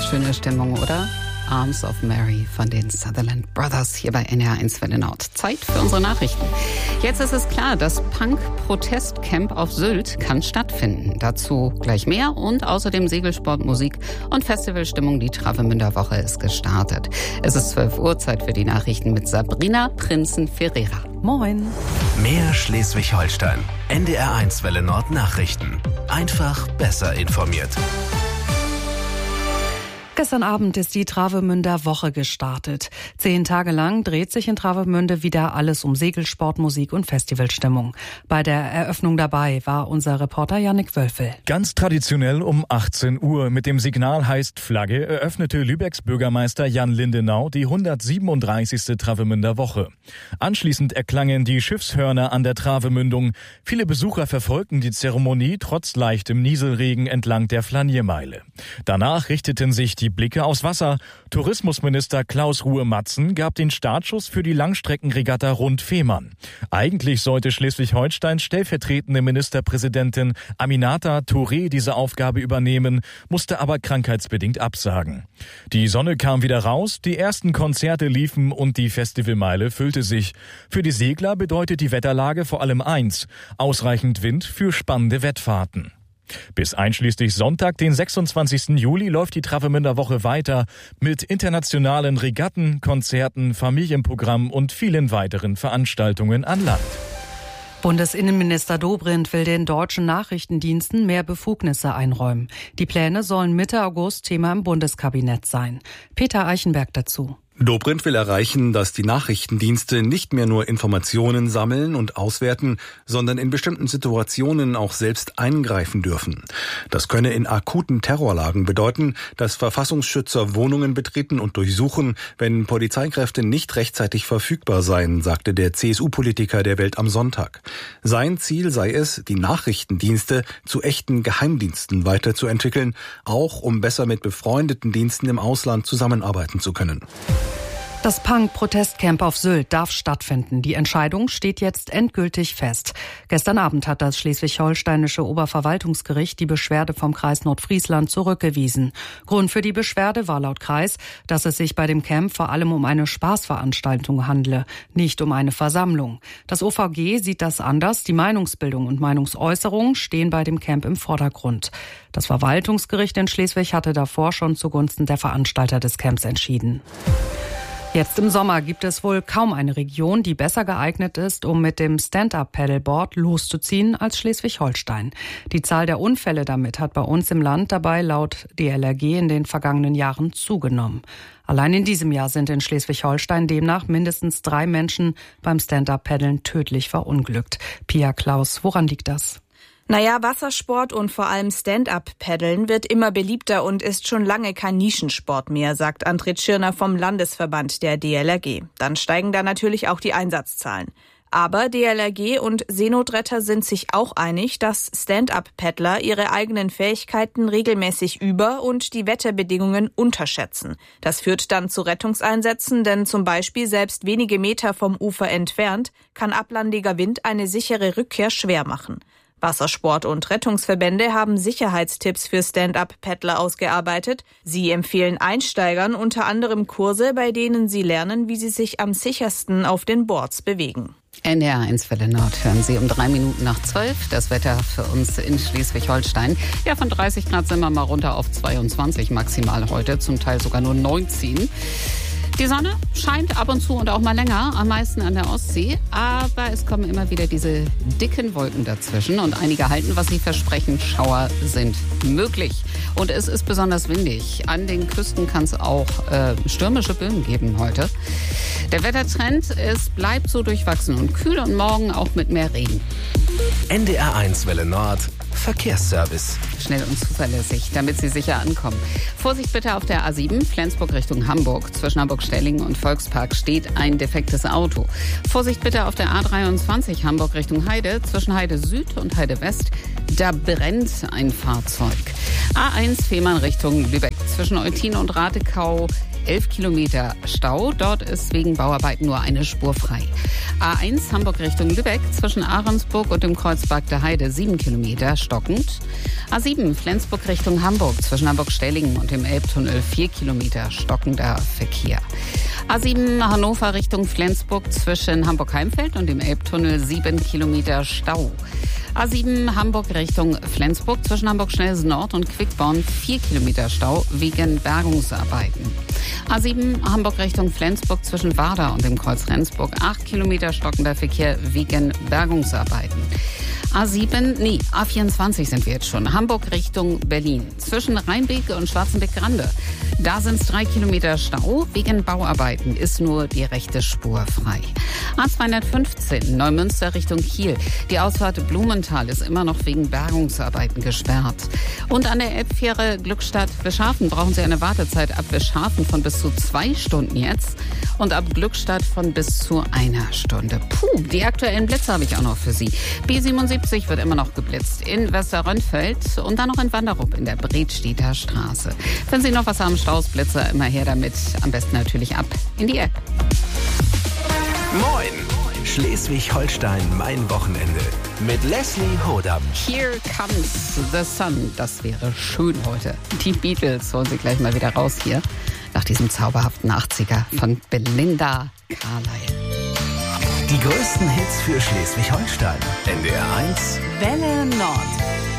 Schöne Stimmung, oder? Arms of Mary von den Sutherland Brothers hier bei NR1 Welle Nord. Zeit für unsere Nachrichten. Jetzt ist es klar, das Punk-Protestcamp auf Sylt kann stattfinden. Dazu gleich mehr und außerdem Segelsport, Musik und Festivalstimmung. Die Travemünder Woche ist gestartet. Es ist 12 Uhr, Zeit für die Nachrichten mit Sabrina Prinzen-Ferreira. Moin. Mehr Schleswig-Holstein. NDR1 Welle Nord Nachrichten. Einfach besser informiert. Gestern Abend ist die Travemünder Woche gestartet. 10 Tage lang dreht sich in Travemünde wieder alles um Segelsport, Musik und Festivalstimmung. Bei der Eröffnung dabei war unser Reporter Jannik Wölfel. Ganz traditionell um 18 Uhr mit dem Signal heißt Flagge eröffnete Lübecks Bürgermeister Jan Lindenau die 137. Travemünder Woche. Anschließend erklangen die Schiffshörner an der Travemündung. Viele Besucher verfolgten die Zeremonie trotz leichtem Nieselregen entlang der Flaniermeile. Danach richteten sich die Blicke aufs Wasser. Tourismusminister Klaus Ruhe-Matzen gab den Startschuss für die Langstreckenregatta rund Fehmarn. Eigentlich sollte Schleswig-Holsteins stellvertretende Ministerpräsidentin Aminata Touré diese Aufgabe übernehmen, musste aber krankheitsbedingt absagen. Die Sonne kam wieder raus, die ersten Konzerte liefen und die Festivalmeile füllte sich. Für die Segler bedeutet die Wetterlage vor allem eins: ausreichend Wind für spannende Wettfahrten. Bis einschließlich Sonntag, den 26. Juli, läuft die Travemünder Woche weiter mit internationalen Regatten, Konzerten, Familienprogramm und vielen weiteren Veranstaltungen an Land. Bundesinnenminister Dobrindt will den deutschen Nachrichtendiensten mehr Befugnisse einräumen. Die Pläne sollen Mitte August Thema im Bundeskabinett sein. Peter Eichenberg dazu. Dobrindt will erreichen, dass die Nachrichtendienste nicht mehr nur Informationen sammeln und auswerten, sondern in bestimmten Situationen auch selbst eingreifen dürfen. Das könne in akuten Terrorlagen bedeuten, dass Verfassungsschützer Wohnungen betreten und durchsuchen, wenn Polizeikräfte nicht rechtzeitig verfügbar seien, sagte der CSU-Politiker der Welt am Sonntag. Sein Ziel sei es, die Nachrichtendienste zu echten Geheimdiensten weiterzuentwickeln, auch um besser mit befreundeten Diensten im Ausland zusammenarbeiten zu können. Das Punk-Protestcamp auf Sylt darf stattfinden. Die Entscheidung steht jetzt endgültig fest. Gestern Abend hat das schleswig-holsteinische Oberverwaltungsgericht die Beschwerde vom Kreis Nordfriesland zurückgewiesen. Grund für die Beschwerde war laut Kreis, dass es sich bei dem Camp vor allem um eine Spaßveranstaltung handle, nicht um eine Versammlung. Das OVG sieht das anders. Die Meinungsbildung und Meinungsäußerung stehen bei dem Camp im Vordergrund. Das Verwaltungsgericht in Schleswig hatte davor schon zugunsten der Veranstalter des Camps entschieden. Jetzt im Sommer gibt es wohl kaum eine Region, die besser geeignet ist, um mit dem Stand-Up-Paddleboard loszuziehen als Schleswig-Holstein. Die Zahl der Unfälle damit hat bei uns im Land dabei laut DLRG in den vergangenen Jahren zugenommen. Allein in diesem Jahr sind in Schleswig-Holstein demnach mindestens 3 Menschen beim Stand-Up-Paddeln tödlich verunglückt. Pia Klaus, woran liegt das? Wassersport und vor allem Stand-Up-Paddeln wird immer beliebter und ist schon lange kein Nischensport mehr, sagt André Tschirner vom Landesverband der DLRG. Dann steigen da natürlich auch die Einsatzzahlen. Aber DLRG und Seenotretter sind sich auch einig, dass Stand-Up-Paddler ihre eigenen Fähigkeiten regelmäßig über- und die Wetterbedingungen unterschätzen. Das führt dann zu Rettungseinsätzen, denn zum Beispiel selbst wenige Meter vom Ufer entfernt kann ablandiger Wind eine sichere Rückkehr schwer machen. Wassersport- und Rettungsverbände haben Sicherheitstipps für Stand-Up-Paddler ausgearbeitet. Sie empfehlen Einsteigern unter anderem Kurse, bei denen sie lernen, wie sie sich am sichersten auf den Boards bewegen. NDR1 Welle Nord hören Sie um 3 Minuten nach 12. Das Wetter für uns in Schleswig-Holstein. Ja, von 30 Grad sind wir mal runter auf 22 maximal heute, zum Teil sogar nur 19. Die Sonne scheint ab und zu und auch mal länger, am meisten an der Ostsee. Aber es kommen immer wieder diese dicken Wolken dazwischen. Und einige halten, was sie versprechen. Schauer sind möglich. Und es ist besonders windig. An den Küsten kann es auch stürmische Böen geben heute. Der Wettertrend, es bleibt so durchwachsen und kühl und morgen auch mit mehr Regen. NDR1 Welle Nord Verkehrsservice. Schnell und zuverlässig, damit Sie sicher ankommen. Vorsicht bitte auf der A7, Flensburg Richtung Hamburg. Zwischen Hamburg-Stellingen und Volkspark steht ein defektes Auto. Vorsicht bitte auf der A23, Hamburg Richtung Heide. Zwischen Heide Süd und Heide West, da brennt ein Fahrzeug. A1, Fehmarn Richtung Lübeck. Zwischen Eutin und Ratekau 11 Kilometer Stau. Dort ist wegen Bauarbeiten nur eine Spur frei. A1 Hamburg Richtung Lübeck zwischen Ahrensburg und dem Kreuzberg der Heide 7 Kilometer stockend. A7 Flensburg Richtung Hamburg zwischen Hamburg-Stellingen und dem Elbtunnel 4 Kilometer stockender Verkehr. A7 Hannover Richtung Flensburg zwischen Hamburg-Heimfeld und dem Elbtunnel 7 Kilometer Stau. A7 Hamburg Richtung Flensburg zwischen Hamburg-Schnellsen Nord und Quickborn 4 Kilometer Stau wegen Bergungsarbeiten. A7 Hamburg Richtung Flensburg zwischen Warda und dem Kreuz Rendsburg 8 Kilometer stockender Verkehr wegen Bergungsarbeiten. A24 sind wir jetzt schon. Hamburg Richtung Berlin. Zwischen Rheinbeek und Schwarzenbeck-Grande. Da sind es 3 Kilometer Stau. Wegen Bauarbeiten ist nur die rechte Spur frei. A215 Neumünster Richtung Kiel. Die Ausfahrt Blumenthal ist immer noch wegen Bergungsarbeiten gesperrt. Und an der Elbfähre Glückstadt-Wischhafen brauchen Sie eine Wartezeit ab Wischhafen von bis zu 2 Stunden jetzt und ab Glückstadt von bis zu 1 Stunde. Puh, die aktuellen Blitze habe ich auch noch für Sie. B77 wird immer noch geblitzt in Westerrönfeld und dann noch in Wanderup in der Bredstedter Straße. Wenn Sie noch was haben, Stausblitzer, immer her damit. Am besten natürlich ab in die App. Moin! Schleswig-Holstein, mein Wochenende. Mit Leslie Hodam. Here comes the sun. Das wäre schön heute. Die Beatles holen Sie gleich mal wieder raus hier. Nach diesem zauberhaften 80er von Belinda Carlisle. Die größten Hits für Schleswig-Holstein. NDR 1. Welle Nord.